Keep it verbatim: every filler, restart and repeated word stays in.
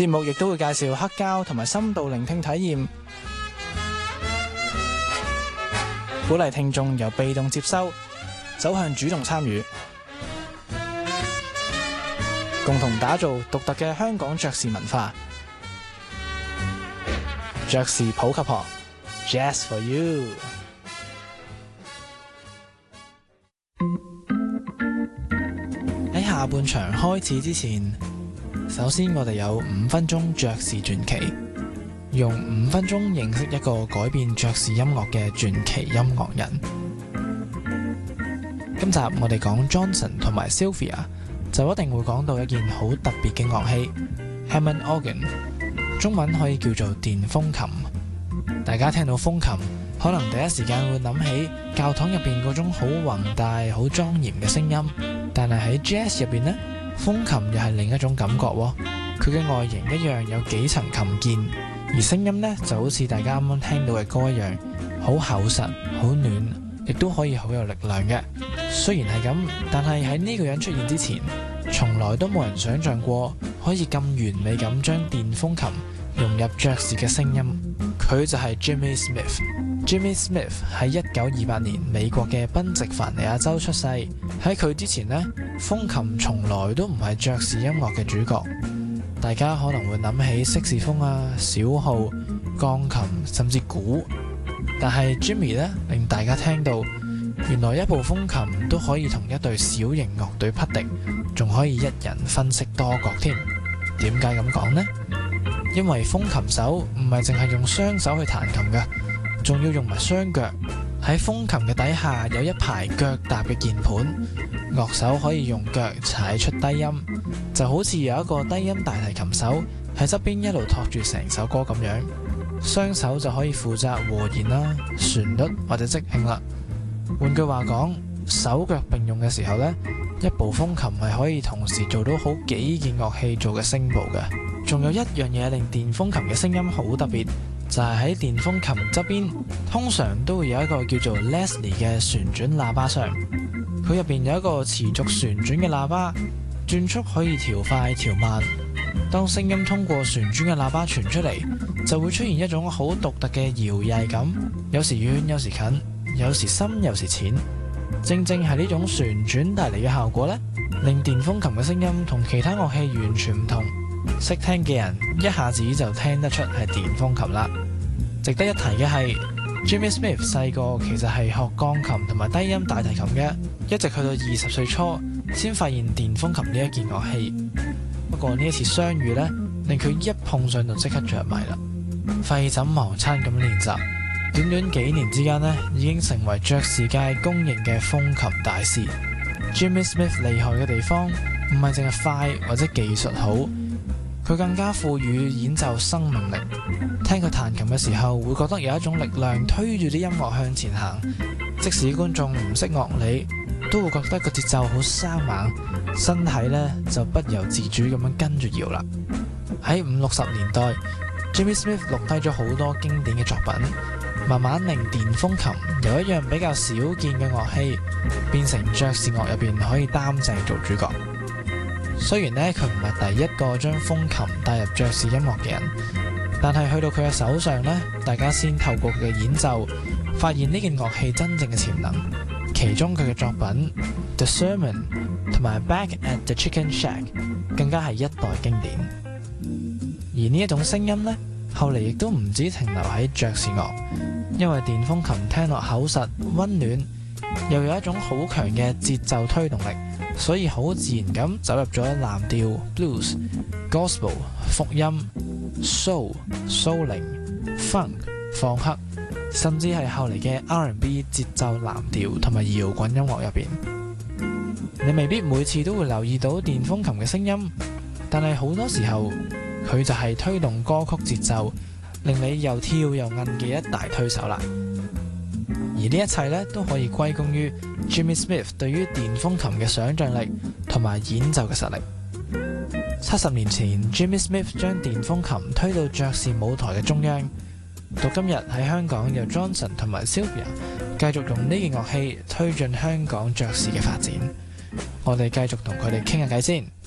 節目亦都會介紹黑膠同埋深度聆聽體驗，鼓勵聽眾由被動接收走向主動參與，共同打造獨特嘅香港爵士文化。爵士普及學 Jazz for You。 喺下半場開始之前，首先我哋有五分鐘爵士傳奇，用五分鐘認識一個改變爵士音樂嘅傳奇音樂人。今集我哋講 Johnson 同埋 Sylvia， 就一定會講到一件好特別嘅樂器 Hammond Organ， 中文可以叫做電風琴。大家聽到風琴，可能第一時間會諗起教堂入邊嗰種好宏大、好莊嚴嘅聲音，但係喺 Jazz 入邊呢，風琴又係另一種感覺喎。佢嘅外形一樣有幾層琴鍵，而聲音呢就好似大家啱啱聽到嘅歌一樣，好厚實、好暖，亦都可以好有力量嘅。雖然係咁，但係喺呢個人出現之前，從來都冇人想象過可以咁完美咁將電風琴融入爵士嘅聲音。佢就係 Jimmy Smith。Jimmy Smith 喺一九二八年美國嘅賓夕凡尼亞州出世。喺佢之前呢，風琴從來都唔係爵士音樂嘅主角。大家可能會諗起色士風啊、小號、鋼琴甚至鼓，但係 Jimmy 呢，令大家聽到原來一部風琴都可以同一隊小型樂隊匹敵，仲可以一人分飾多角添。點解咁講呢？因為風琴手唔係淨係用雙手去彈琴嘅，仲要用埋雙腳。喺風琴嘅底下有一排腳踏嘅鍵盤，樂手可以用腳踩出低音，就好似有一個低音大提琴手喺側邊一路托住成首歌咁樣。雙手就可以負責和弦啦、旋律或者即興啦。換句話講，手腳並用嘅時候呢，一部風琴係可以同時做到好幾件樂器做嘅聲部嘅。仲有一樣嘢令電風琴嘅聲音好特別，就係喺電風琴側邊通常都會有一個叫做 Leslie 嘅旋轉喇叭箱，佢入邊有一個持續旋轉嘅喇叭，轉速可以調快調慢。當聲音通過旋轉嘅喇叭傳出嚟，就會出現一種好獨特嘅搖曳感，有時遠有時近，有時深有時淺。正正係呢種旋轉帶嚟嘅效果呢，令電風琴嘅聲音同其他樂器完全唔同。識聽嘅人一下子就聽得出係電風琴啦。值得一提嘅係 Jimmy Smith 細個其實係學鋼琴同埋低音大提琴嘅，一直去到二十歲初先發現電風琴呢一件樂器。不過呢一次相遇呢，令佢一碰上就即刻着迷啦，廢寢忘餐咁練習，短短幾年之間呢，已經成為爵士界公認嘅風琴大師。Jimmy Smith 厲害嘅地方唔係淨係快或者技術好，佢更加賦予演奏生命力。聽佢彈琴嘅時候，會覺得有一種力量推住啲音樂向前行，即使觀眾唔識樂理，都會覺得個節奏好生猛，身體呢就不由自主咁樣跟住搖啦。喺五六十年代， Jimmy Smith 錄低咗好多經典嘅作品，慢慢令電風琴由一樣比較少見嘅樂器變成爵士樂入邊可以擔正做主角。雖然呢，佢唔係第一個將風琴帶入爵士音樂嘅人，但係去到佢嘅手上呢，大家先透過佢嘅演奏發現呢件樂器真正嘅潛能。其中佢嘅作品 The Sermon 同埋 Back at the Chicken Shack 更加係一代經典。而呢一種聲音呢，後嚟亦都唔止停留喺爵士樂，因為電風琴聽落口實溫暖，又有一種好強嘅節奏推動力，所以好自然咁走入咗藍調、blues、gospel、福音、soul、蘇靈、funk、放克，甚至係後嚟嘅 R and B 節奏藍調同埋搖滾音樂入邊。你未必每次都會留意到電風琴嘅聲音，但係好多時候佢就係推動歌曲節奏，令你又跳又韌嘅一大推手啦。而呢一切咧都可以歸功於 Jimmy Smith 對於電風琴嘅想像力同埋演奏嘅實力。七十年前 Jimmy Smith 將電風琴推到爵士舞台嘅中央，到今日喺香港由 Johnson 同埋 Sylvia 繼續用呢件樂器推進香港爵士嘅發展。我哋繼續同佢哋傾下偈先。